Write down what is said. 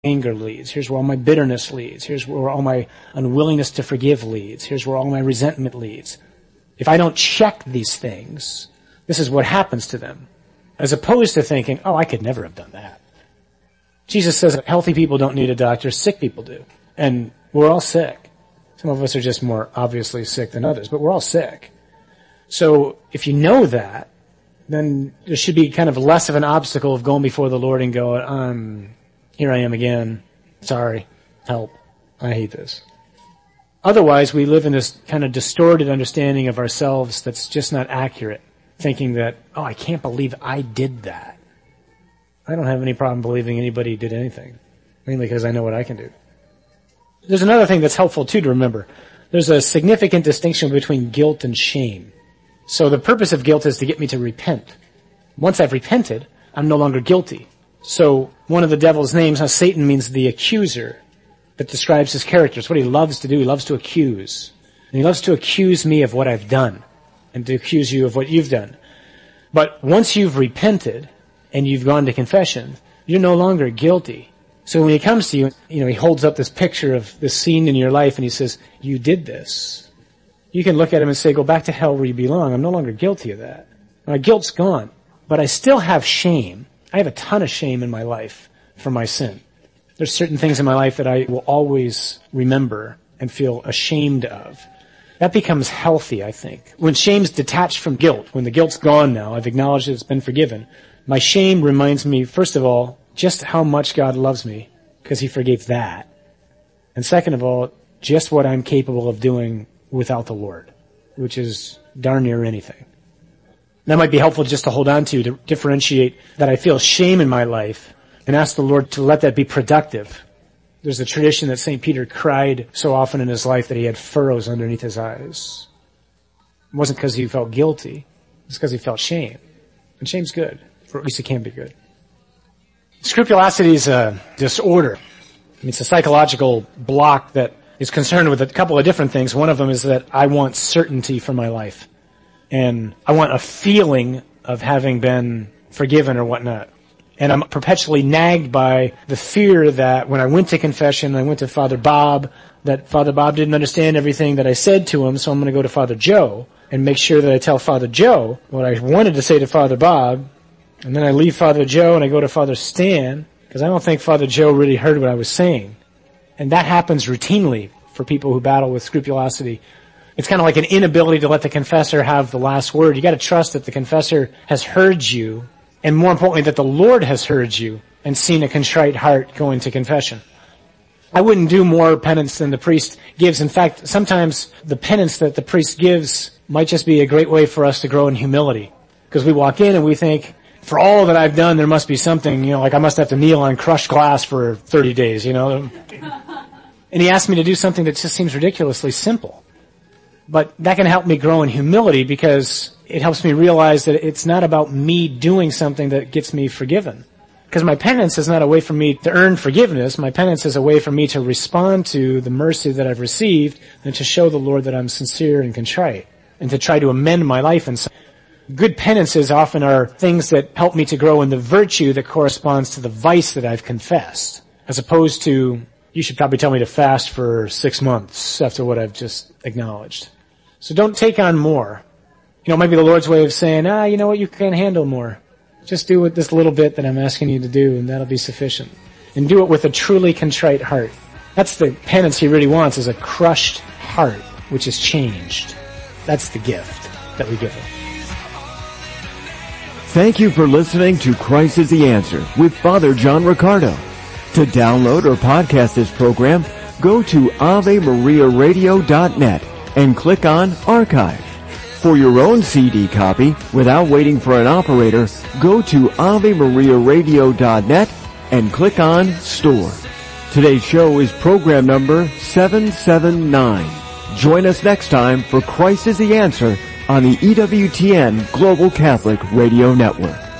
anger leads. Here's where all my bitterness leads. Here's where all my unwillingness to forgive leads. Here's where all my resentment leads. If I don't check these things, this is what happens to them. As opposed to thinking, oh, I could never have done that. Jesus says healthy people don't need a doctor, sick people do. And we're all sick. Some of us are just more obviously sick than others, but we're all sick. So if you know that, then there should be kind of less of an obstacle of going before the Lord and going, here I am again. Sorry. Help. I hate this. Otherwise, we live in this kind of distorted understanding of ourselves that's just not accurate, thinking that, oh, I can't believe I did that. I don't have any problem believing anybody did anything, mainly because I know what I can do. There's another thing that's helpful, too, to remember. There's a significant distinction between guilt and shame. So the purpose of guilt is to get me to repent. Once I've repented, I'm no longer guilty. So one of the devil's names, Satan, means the accuser. That describes his character. It's what he loves to do. He loves to accuse. And he loves to accuse me of what I've done and to accuse you of what you've done. But once you've repented and you've gone to confession, you're no longer guilty. So when he comes to you, he holds up this picture of this scene in your life and he says, you did this. You can look at him and say, go back to hell where you belong. I'm no longer guilty of that. My guilt's gone. But I still have shame. I have a ton of shame in my life for my sin. There's certain things in my life that I will always remember and feel ashamed of. That becomes healthy, I think. When shame's detached from guilt, when the guilt's gone now, I've acknowledged it's been forgiven, my shame reminds me, first of all, just how much God loves me, because he forgave that. And second of all, just what I'm capable of doing without the Lord, which is darn near anything. That might be helpful just to hold on to differentiate that I feel shame in my life and ask the Lord to let that be productive. There's a tradition that St. Peter cried so often in his life that he had furrows underneath his eyes. It wasn't because he felt guilty. It's because he felt shame. And shame's good, or at least it can be good. Scrupulosity is a disorder. It's a psychological block that is concerned with a couple of different things. One of them is that I want certainty for my life. And I want a feeling of having been forgiven or whatnot. And I'm perpetually nagged by the fear that when I went to confession, I went to Father Bob, that Father Bob didn't understand everything that I said to him, so I'm going to go to Father Joe and make sure that I tell Father Joe what I wanted to say to Father Bob, and then I leave Father Joe and I go to Father Stan, because I don't think Father Joe really heard what I was saying. And that happens routinely for people who battle with scrupulosity. It's kind of like an inability to let the confessor have the last word. You got to trust that the confessor has heard you, and more importantly, that the Lord has heard you and seen a contrite heart going to confession. I wouldn't do more penance than the priest gives. In fact, sometimes the penance that the priest gives might just be a great way for us to grow in humility. Because we walk in and we think, for all that I've done, there must be something, like I must have to kneel on crushed glass for 30 days, And he asked me to do something that just seems ridiculously simple. But that can help me grow in humility because it helps me realize that it's not about me doing something that gets me forgiven. Because my penance is not a way for me to earn forgiveness. My penance is a way for me to respond to the mercy that I've received and to show the Lord that I'm sincere and contrite and to try to amend my life. And good penances often are things that help me to grow in the virtue that corresponds to the vice that I've confessed, as opposed to, you should probably tell me to fast for 6 months after what I've just acknowledged. So don't take on more. It might be the Lord's way of saying, you know what, you can't handle more. Just do it this little bit that I'm asking you to do, and that'll be sufficient. And do it with a truly contrite heart. That's the penance he really wants, is a crushed heart, which is changed. That's the gift that we give him. Thank you for listening to Christ is the Answer with Father John Riccardo. To download or podcast this program, go to AveMariaRadio.net and click on Archive. For your own CD copy, without waiting for an operator, go to AveMariaRadio.net and click on Store. Today's show is program number 779. Join us next time for Christ is the Answer on the EWTN Global Catholic Radio Network.